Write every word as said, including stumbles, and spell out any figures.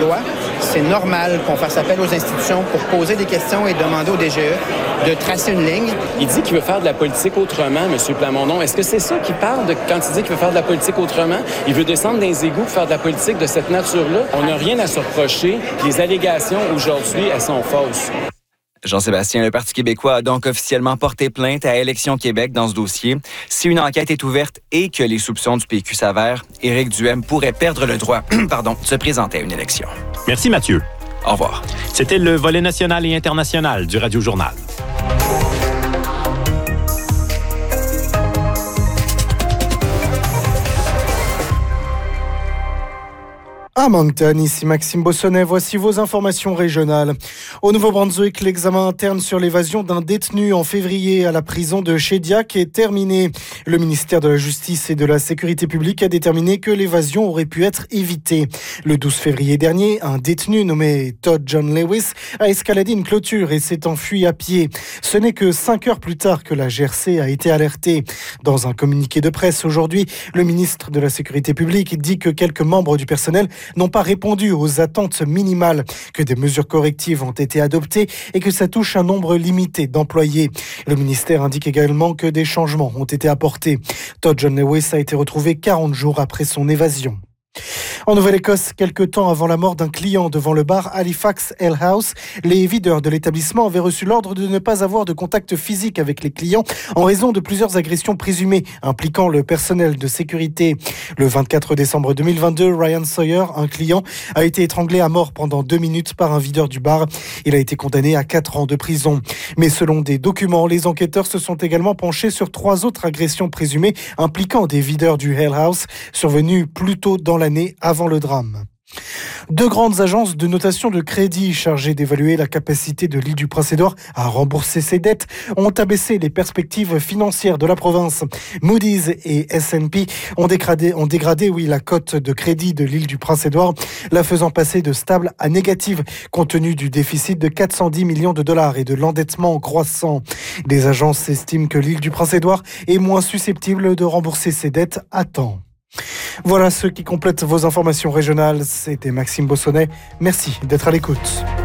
loi, c'est normal qu'on fasse appel aux institutions pour poser des questions et demander au D G E de tracer une ligne. Il dit qu'il veut faire de la politique autrement, M. Plamondon. Est-ce que c'est ça qu'il parle de, quand il dit qu'il veut faire de la politique autrement? Il veut descendre dans les égouts pour faire de la politique de cette nature-là? On n'a rien à se reprocher. Les allégations, aujourd'hui, elles sont fausses. Jean-Sébastien, le Parti québécois a donc officiellement porté plainte à Élections Québec dans ce dossier. Si une enquête est ouverte et que les soupçons du P Q s'avèrent, Éric Duhem pourrait perdre le droit pardon, de se présenter à une élection. Merci Mathieu. Au revoir. C'était le volet national et international du Radio Journal. À Moncton, ici Maxime Bossonnet, voici vos informations régionales. Au Nouveau-Brunswick, l'examen interne sur l'évasion d'un détenu en février à la prison de Shediac est terminé. Le ministère de la Justice et de la Sécurité publique a déterminé que l'évasion aurait pu être évitée. Le douze février dernier, un détenu nommé Todd John Lewis a escaladé une clôture et s'est enfui à pied. Ce n'est que cinq heures plus tard que la G R C a été alertée. Dans un communiqué de presse aujourd'hui, le ministre de la Sécurité publique dit que quelques membres du personnel n'ont pas répondu aux attentes minimales, que des mesures correctives ont été adoptées et que ça touche un nombre limité d'employés. Le ministère indique également que des changements ont été apportés. Todd John Lewis a été retrouvé quarante jours après son évasion. En Nouvelle-Écosse, quelques temps avant la mort d'un client devant le bar Halifax Ale House, les videurs de l'établissement avaient reçu l'ordre de ne pas avoir de contact physique avec les clients en raison de plusieurs agressions présumées impliquant le personnel de sécurité. Le vingt-quatre décembre deux mille vingt-deux, Ryan Sawyer, un client, a été étranglé à mort pendant deux minutes par un videur du bar. Il a été condamné à quatre ans de prison. Mais selon des documents, les enquêteurs se sont également penchés sur trois autres agressions présumées impliquant des videurs du Ale House, survenues plus tôt dans l'année avant le drame. Deux grandes agences de notation de crédit chargées d'évaluer la capacité de l'île du Prince-Édouard à rembourser ses dettes ont abaissé les perspectives financières de la province. Moody's et S and P ont dégradé, ont dégradé oui, la cote de crédit de l'île du Prince-Édouard, la faisant passer de stable à négative, compte tenu du déficit de quatre cent dix millions de dollars et de l'endettement croissant. Les agences estiment que l'île du Prince-Édouard est moins susceptible de rembourser ses dettes à temps. Voilà ce qui complète vos informations régionales. C'était Maxime Bossonnet. Merci d'être à l'écoute.